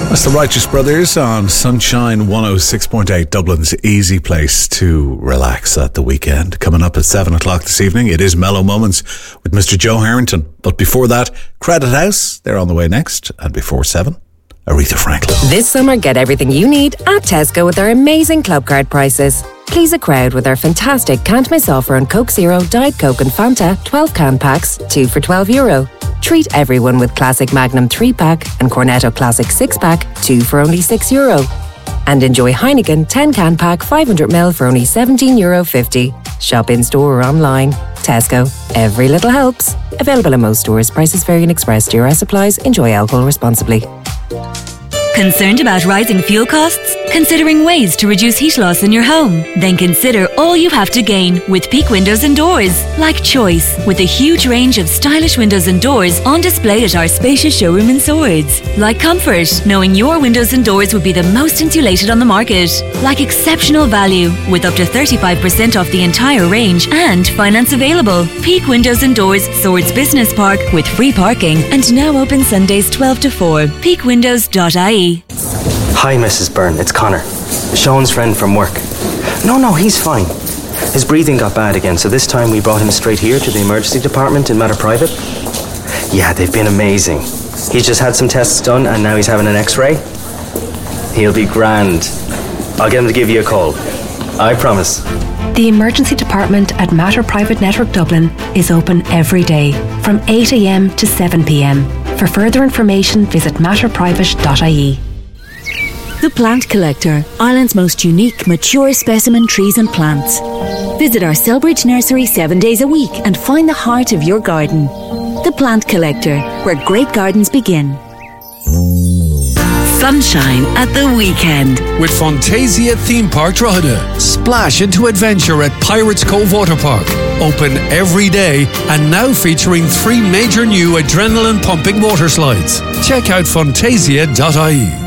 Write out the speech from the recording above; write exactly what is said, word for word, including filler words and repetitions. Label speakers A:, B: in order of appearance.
A: That's the Righteous Brothers on Sunshine one oh six point eight, Dublin's easy place to relax at the weekend. Coming up at seven o'clock this evening, it is Mellow Moments with Mister Joe Harrington. But before that, Credit House, they're on the way next. And before seven, Aretha Franklin.
B: This summer, get everything you need at Tesco with our amazing club card prices. Please a crowd with our fantastic can't miss offer on Coke Zero, Diet Coke and Fanta twelve can packs, two for twelve euro. Treat everyone with Classic Magnum three pack and Cornetto Classic six pack, two for only six euro. And enjoy Heineken ten can pack five hundred milliliters for only seventeen euro fifty. Shop in store or online. Tesco. Every little helps. Available in most stores. Prices vary in Express. D R S applies. Enjoy alcohol responsibly.
C: Concerned about rising fuel costs? Considering ways to reduce heat loss in your home? Then consider all you have to gain with Peak Windows and Doors. Like choice, with a huge range of stylish windows and doors on display at our spacious showroom in Swords. Like comfort, knowing your windows and doors would be the most insulated on the market. Like exceptional value, with up to thirty-five percent off the entire range and finance available. Peak Windows and Doors, Swords Business Park, with free parking and now open Sundays twelve to four. peak windows dot I E.
D: Hi, Missus Byrne, it's Connor. Sean's friend from work. No, no, he's fine. His breathing got bad again, so this time we brought him straight here to the emergency department in Matter Private. Yeah, they've been amazing. He's just had some tests done and now he's having an x-ray. He'll be grand. I'll get him to give you a call. I promise.
E: The emergency department at Matter Private Network Dublin is open every day from eight a m to seven p m. For further information, visit matter private dot I E.
C: The Plant Collector, Ireland's most unique, mature specimen trees and plants. Visit our Selbridge nursery seven days a week and find the heart of your garden. The Plant Collector, where great gardens begin. Sunshine at the weekend.
F: With Fantasia Theme Park Drogheda. Splash into adventure at Pirates Cove Water Park. Open every day and now featuring three major new adrenaline pumping water slides. Check out fantasia dot I E.